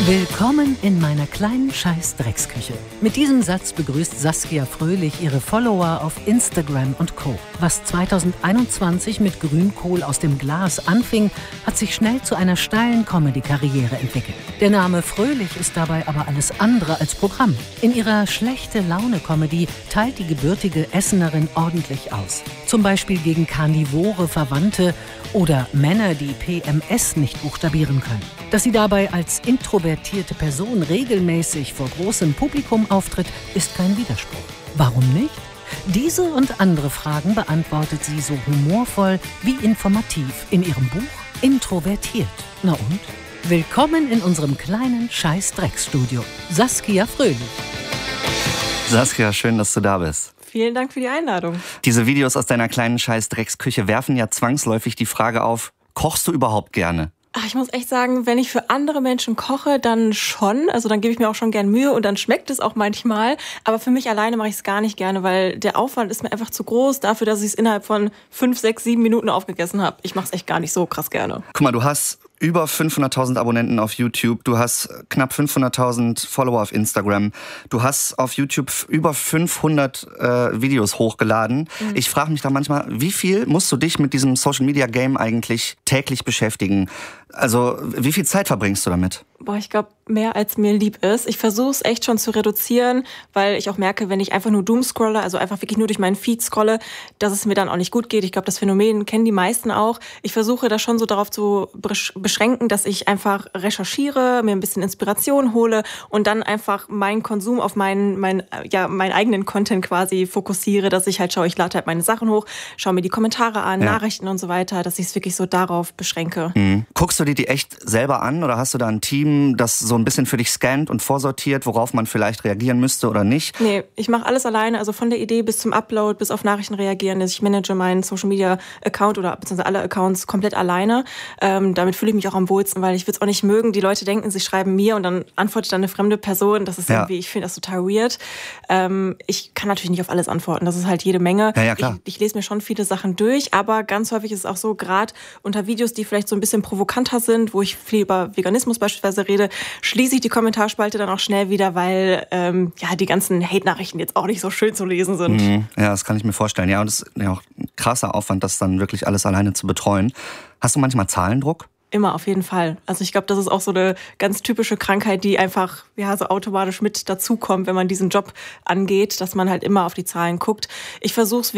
Willkommen in meiner kleinen Scheiß-Drecksküche. Mit diesem Satz begrüßt Saskia Fröhlich ihre Follower auf Instagram und Co. Was 2021 mit Grünkohl aus dem Glas anfing, hat sich schnell zu einer steilen Comedy-Karriere entwickelt. Der Name Fröhlich ist dabei aber alles andere als Programm. In ihrer Schlechte-Laune-Comedy teilt die gebürtige Essenerin ordentlich aus. Zum Beispiel gegen karnivore Verwandte oder Männer, die PMS nicht buchstabieren können. Dass sie dabei als introvertierte Person regelmäßig vor großem Publikum auftritt, ist kein Widerspruch. Warum nicht? Diese und andere Fragen beantwortet sie so humorvoll wie informativ in ihrem Buch Introvertiert. Na und? Willkommen in unserem kleinen Scheiß-Drecksstudio. Saskia Fröhlich. Saskia, schön, dass du da bist. Vielen Dank für die Einladung. Diese Videos aus deiner kleinen Scheiß-Drecksküche werfen ja zwangsläufig die Frage auf, kochst du überhaupt gerne? Ich muss echt sagen, wenn ich für andere Menschen koche, dann schon. Also dann gebe ich mir auch schon gern Mühe und dann schmeckt es auch manchmal. Aber für mich alleine mache ich es gar nicht gerne, weil der Aufwand ist mir einfach zu groß dafür, dass ich es innerhalb von 5, 6, 7 Minuten aufgegessen habe. Ich mache es echt gar nicht so krass gerne. Guck mal, du hast über 500.000 Abonnenten auf YouTube, du hast knapp 500.000 Follower auf Instagram, du hast auf YouTube über 500 Videos hochgeladen. Ich frage mich da manchmal, wie viel musst du dich mit diesem Social-Media-Game eigentlich täglich beschäftigen? Also, wie viel Zeit verbringst du damit? Ich glaube, mehr als mir lieb ist. Ich versuche es echt schon zu reduzieren, weil ich auch merke, wenn ich einfach nur doomscrolle, also einfach wirklich nur durch meinen Feed scrolle, dass es mir dann auch nicht gut geht. Ich glaube, das Phänomen kennen die meisten auch. Ich versuche das schon so darauf zu beschränken, dass ich einfach recherchiere, mir ein bisschen Inspiration hole und dann einfach meinen Konsum auf meinen eigenen Content quasi fokussiere, dass ich halt schaue, ich lade halt meine Sachen hoch, schaue mir die Kommentare an, Nachrichten und so weiter, dass ich es wirklich so darauf beschränke. Guckst du dir die echt selber an oder hast du da ein Team, das so ein bisschen für dich scannt und vorsortiert, worauf man vielleicht reagieren müsste oder nicht? Nee, ich mache alles alleine, also von der Idee bis zum Upload, bis auf Nachrichten reagieren. Ich manage meinen Social-Media-Account oder beziehungsweise alle Accounts komplett alleine. Damit fühle ich mich auch am wohlsten, weil ich würde es auch nicht mögen. Die Leute denken, sie schreiben mir und dann antwortet dann eine fremde Person. Das ist irgendwie, ich finde das total weird. Ich kann natürlich nicht auf alles antworten, das ist halt jede Menge. Ja, klar. Ich lese mir schon viele Sachen durch, aber ganz häufig ist es auch so, gerade unter Videos, die vielleicht so ein bisschen provokanter sind, wo ich viel über Veganismus beispielsweise rede, schließe ich die Kommentarspalte dann auch schnell wieder, weil die ganzen Hate-Nachrichten jetzt auch nicht so schön zu lesen sind. Ja, das kann ich mir vorstellen. Ja, und es ist ja auch ein krasser Aufwand, das dann wirklich alles alleine zu betreuen. Hast du manchmal Zahlendruck? Immer, auf jeden Fall. Also ich glaube, das ist auch so eine ganz typische Krankheit, die einfach so automatisch mit dazukommt, wenn man diesen Job angeht, dass man halt immer auf die Zahlen guckt. Ich versuche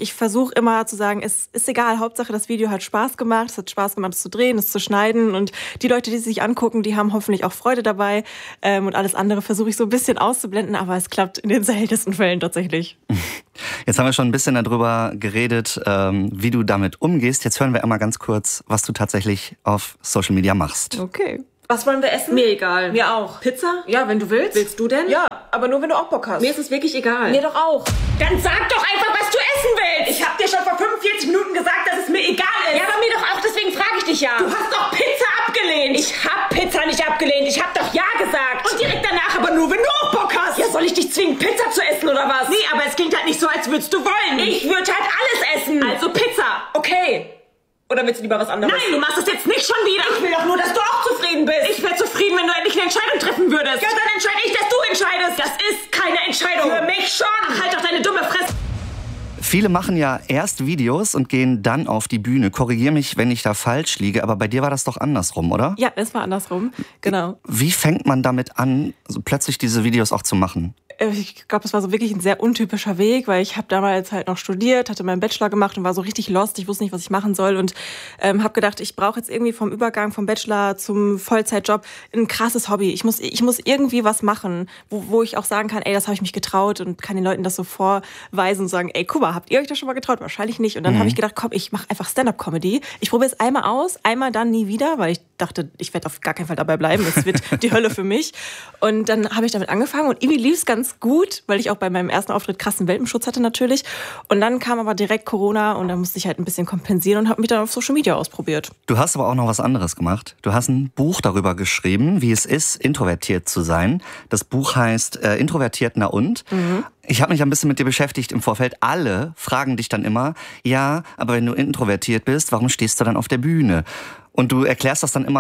immer zu sagen, es ist egal, Hauptsache das Video hat Spaß gemacht, es hat Spaß gemacht, es zu drehen, es zu schneiden und die Leute, die sich angucken, die haben hoffentlich auch Freude dabei und alles andere versuche ich so ein bisschen auszublenden, aber es klappt in den seltensten Fällen tatsächlich. Jetzt haben wir schon ein bisschen darüber geredet, wie du damit umgehst. Jetzt hören wir einmal ganz kurz, was du tatsächlich auf Social Media machst. Okay. Was wollen wir essen? Mir egal. Mir auch. Pizza? Ja, wenn du willst. Willst du denn? Ja. Aber nur, wenn du auch Bock hast. Mir ist es wirklich egal. Mir doch auch. Dann sag doch einfach, was du essen willst. Ich hab dir schon vor 45 Minuten gesagt, dass es mir egal ist. Ja, aber mir doch auch, deswegen frage ich dich ja. Du hast doch Pizza abgelehnt. Ich hab Pizza nicht abgelehnt. Ich hab doch ja gesagt. Und direkt danach, aber nur, wenn du auch Bock hast. Ja, soll ich dich zwingen, Pizza zu essen oder was? Nee, aber es klingt halt nicht so, als würdest du wollen. Ich würde halt alles essen. Also Pizza. Okay. Oder willst du lieber was anderes? Nein, du machst das jetzt nicht schon wieder. Ich will doch nur, dass du auch zufrieden bist. Ich wäre zufrieden, wenn du endlich eine Entscheidung treffen würdest. Ja, dann entscheide ich, dass du entscheidest. Das ist keine Entscheidung. Für mich schon. Ach, halt doch deine dumme Fresse. Viele machen ja erst Videos und gehen dann auf die Bühne. Korrigier mich, wenn ich da falsch liege, aber bei dir war das doch andersrum, oder? Ja, es war andersrum, genau. Wie fängt man damit an, so plötzlich diese Videos auch zu machen? Ich glaube, es war so wirklich ein sehr untypischer Weg, weil ich habe damals halt noch studiert, hatte meinen Bachelor gemacht und war so richtig lost. Ich wusste nicht, was ich machen soll und habe gedacht, ich brauche jetzt irgendwie vom Übergang vom Bachelor zum Vollzeitjob ein krasses Hobby. Ich muss irgendwie was machen, wo ich auch sagen kann, ey, das habe ich mich getraut und kann den Leuten das so vorweisen und sagen, ey, guck mal, habt ihr euch das schon mal getraut? Wahrscheinlich nicht. Und dann habe ich gedacht, komm, ich mache einfach Stand-up-Comedy. Ich probiere es einmal aus, einmal dann nie wieder, weil ich dachte, ich werde auf gar keinen Fall dabei bleiben. Das wird die Hölle für mich. Und dann habe ich damit angefangen und irgendwie lief es ganz gut, weil ich auch bei meinem ersten Auftritt krassen Welpenschutz hatte natürlich. Und dann kam aber direkt Corona und da musste ich halt ein bisschen kompensieren und habe mich dann auf Social Media ausprobiert. Du hast aber auch noch was anderes gemacht. Du hast ein Buch darüber geschrieben, wie es ist, introvertiert zu sein. Das Buch heißt Introvertiert, na und? Ich habe mich ein bisschen mit dir beschäftigt im Vorfeld. Alle fragen dich dann immer, ja, aber wenn du introvertiert bist, warum stehst du dann auf der Bühne? Und du erklärst das dann immer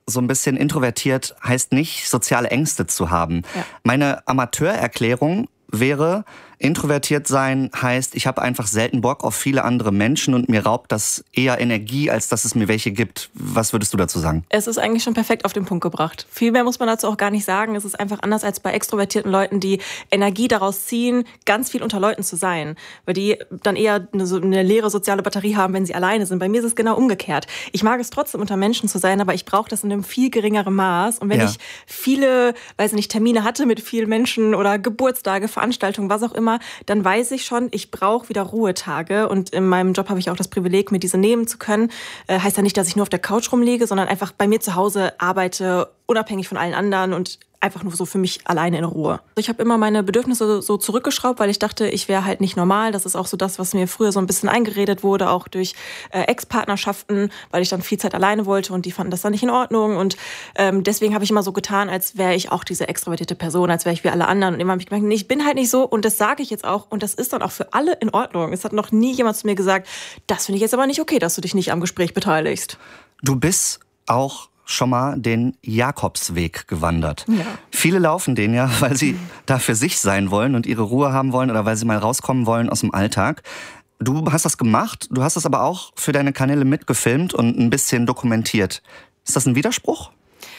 so ein bisschen introvertiert heißt nicht, soziale Ängste zu haben. Ja. Meine Amateurerklärung wäre, introvertiert sein heißt, ich habe einfach selten Bock auf viele andere Menschen und mir raubt das eher Energie, als dass es mir welche gibt. Was würdest du dazu sagen? Es ist eigentlich schon perfekt auf den Punkt gebracht. Viel mehr muss man dazu auch gar nicht sagen. Es ist einfach anders als bei extrovertierten Leuten, die Energie daraus ziehen, ganz viel unter Leuten zu sein. Weil die dann eher eine leere soziale Batterie haben, wenn sie alleine sind. Bei mir ist es genau umgekehrt. Ich mag es trotzdem, unter Menschen zu sein, aber ich brauche das in einem viel geringeren Maß. Und wenn ich viele, weiß nicht, Termine hatte mit vielen Menschen oder Geburtstage, Veranstaltungen, was auch immer, dann weiß ich schon, ich brauche wieder Ruhetage. Und in meinem Job habe ich auch das Privileg, mir diese nehmen zu können. Heißt ja nicht, dass ich nur auf der Couch rumliege, sondern einfach bei mir zu Hause arbeite, unabhängig von allen anderen und einfach nur so für mich alleine in Ruhe. Ich habe immer meine Bedürfnisse so zurückgeschraubt, weil ich dachte, ich wäre halt nicht normal. Das ist auch so das, was mir früher so ein bisschen eingeredet wurde, auch durch Ex-Partnerschaften, weil ich dann viel Zeit alleine wollte und die fanden das dann nicht in Ordnung. Und deswegen habe ich immer so getan, als wäre ich auch diese extrovertierte Person, als wäre ich wie alle anderen. Und immer habe ich gemerkt, nee, ich bin halt nicht so und das sage ich jetzt auch. Und das ist dann auch für alle in Ordnung. Es hat noch nie jemand zu mir gesagt, das finde ich jetzt aber nicht okay, dass du dich nicht am Gespräch beteiligst. Du bist auch schon mal den Jakobsweg gewandert. Ja. Viele laufen den ja, weil sie da für sich sein wollen und ihre Ruhe haben wollen oder weil sie mal rauskommen wollen aus dem Alltag. Du hast das gemacht, du hast das aber auch für deine Kanäle mitgefilmt und ein bisschen dokumentiert. Ist das ein Widerspruch?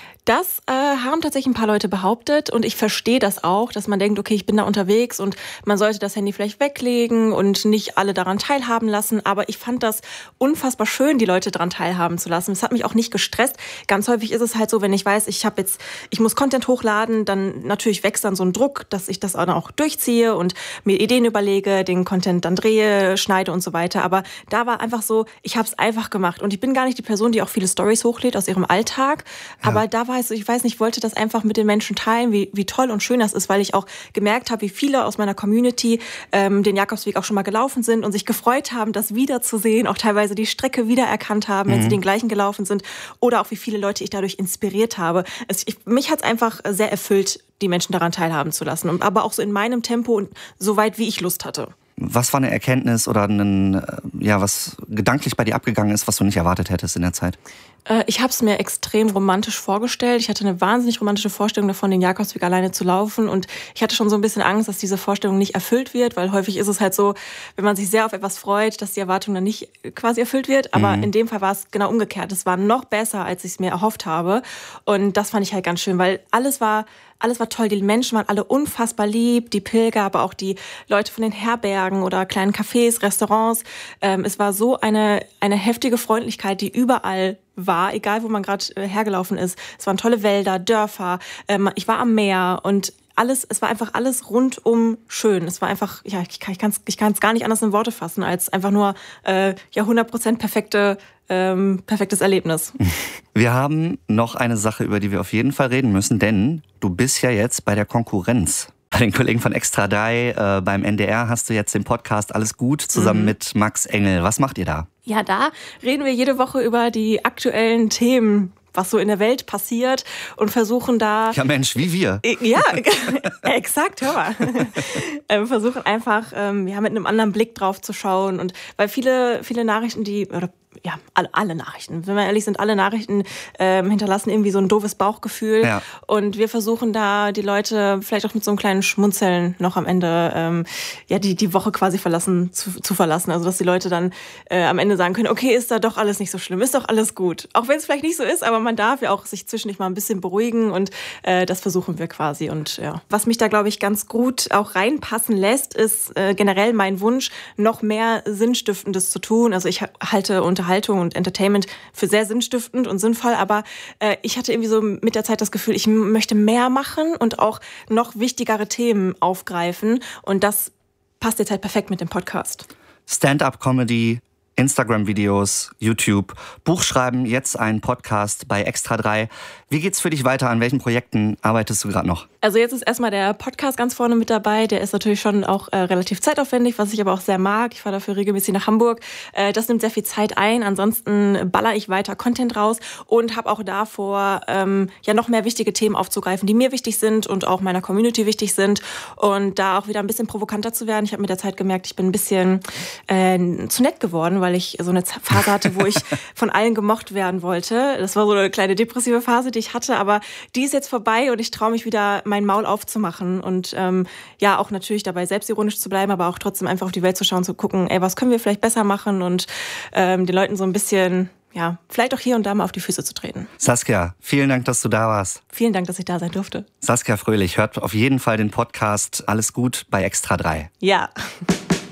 Das haben tatsächlich ein paar Leute behauptet und ich verstehe das auch, dass man denkt, okay, ich bin da unterwegs und man sollte das Handy vielleicht weglegen und nicht alle daran teilhaben lassen. Aber ich fand das unfassbar schön, die Leute daran teilhaben zu lassen. Es hat mich auch nicht gestresst. Ganz häufig ist es halt so, wenn ich weiß, ich muss Content hochladen, dann natürlich wächst dann so ein Druck, dass ich das auch durchziehe und mir Ideen überlege, den Content dann drehe, schneide und so weiter. Aber da war einfach so, ich habe es einfach gemacht und ich bin gar nicht die Person, die auch viele Stories hochlädt aus ihrem Alltag. Aber da war ich weiß nicht, ich wollte das einfach mit den Menschen teilen, wie toll und schön das ist, weil ich auch gemerkt habe, wie viele aus meiner Community den Jakobsweg auch schon mal gelaufen sind und sich gefreut haben, das wiederzusehen, auch teilweise die Strecke wiedererkannt haben, wenn sie den gleichen gelaufen sind oder auch wie viele Leute ich dadurch inspiriert habe. Mich hat es einfach sehr erfüllt, die Menschen daran teilhaben zu lassen, aber auch so in meinem Tempo und so weit, wie ich Lust hatte. Was war eine Erkenntnis oder was gedanklich bei dir abgegangen ist, was du nicht erwartet hättest in der Zeit? Ich habe es mir extrem romantisch vorgestellt. Ich hatte eine wahnsinnig romantische Vorstellung davon, den Jakobsweg alleine zu laufen. Und ich hatte schon so ein bisschen Angst, dass diese Vorstellung nicht erfüllt wird, weil häufig ist es halt so, wenn man sich sehr auf etwas freut, dass die Erwartung dann nicht quasi erfüllt wird. Aber in dem Fall war es genau umgekehrt. Es war noch besser, als ich es mir erhofft habe. Und das fand ich halt ganz schön, weil alles war toll. Die Menschen waren alle unfassbar lieb, die Pilger, aber auch die Leute von den Herbergen oder kleinen Cafés, Restaurants. Es war so eine heftige Freundlichkeit, die überall war, egal wo man gerade hergelaufen ist. Es waren tolle Wälder, Dörfer. Ich war am Meer und es war einfach alles rundum schön. Es war einfach, ja, ich kann es gar nicht anders in Worte fassen, als einfach nur 100% perfektes Erlebnis. Wir haben noch eine Sache, über die wir auf jeden Fall reden müssen, denn du bist ja jetzt bei der Konkurrenz. Bei den Kollegen von Extra 3 beim NDR hast du jetzt den Podcast Alles gut zusammen mit Max Engel. Was macht ihr da? Ja, da reden wir jede Woche über die aktuellen Themen, was so in der Welt passiert und versuchen da... Ja Mensch, wie wir. Ja, exakt, hör mal. Wir versuchen einfach, mit einem anderen Blick drauf zu schauen und weil viele Nachrichten, alle Nachrichten, wenn wir ehrlich sind, alle Nachrichten hinterlassen irgendwie so ein doofes Bauchgefühl. Ja. Und wir versuchen da die Leute vielleicht auch mit so einem kleinen Schmunzeln noch am Ende die Woche quasi zu verlassen. Also dass die Leute dann am Ende sagen können, okay, ist da doch alles nicht so schlimm, ist doch alles gut. Auch wenn es vielleicht nicht so ist, aber man darf ja auch sich zwischendurch mal ein bisschen beruhigen und das versuchen wir quasi. Und ja, was mich da, glaube ich, ganz gut auch reinpassen lässt, ist generell mein Wunsch, noch mehr Sinnstiftendes zu tun. Also ich halte Unterhaltung und Entertainment für sehr sinnstiftend und sinnvoll, aber ich hatte irgendwie so mit der Zeit das Gefühl, ich möchte mehr machen und auch noch wichtigere Themen aufgreifen und das passt jetzt halt perfekt mit dem Podcast. Stand-up-Comedy, Instagram-Videos, YouTube, Buchschreiben, jetzt ein Podcast bei Extra 3. Wie geht's für dich weiter? An welchen Projekten arbeitest du gerade noch? Also jetzt ist erstmal der Podcast ganz vorne mit dabei. Der ist natürlich schon auch relativ zeitaufwendig, was ich aber auch sehr mag. Ich fahre dafür regelmäßig nach Hamburg. Das nimmt sehr viel Zeit ein. Ansonsten baller ich weiter Content raus und habe auch davor noch mehr wichtige Themen aufzugreifen, die mir wichtig sind und auch meiner Community wichtig sind. Und da auch wieder ein bisschen provokanter zu werden. Ich habe mit der Zeit gemerkt, ich bin ein bisschen zu nett geworden, weil weil ich so eine Phase hatte, wo ich von allen gemocht werden wollte. Das war so eine kleine depressive Phase, die ich hatte, aber die ist jetzt vorbei und ich traue mich wieder, mein Maul aufzumachen und ja, auch natürlich dabei selbstironisch zu bleiben, aber auch trotzdem einfach auf die Welt zu schauen, zu gucken, ey, was können wir vielleicht besser machen und den Leuten so ein bisschen, ja, vielleicht auch hier und da mal auf die Füße zu treten. Saskia, vielen Dank, dass du da warst. Vielen Dank, dass ich da sein durfte. Saskia Fröhlich, hört auf jeden Fall den Podcast Alles gut bei Extra 3. Ja.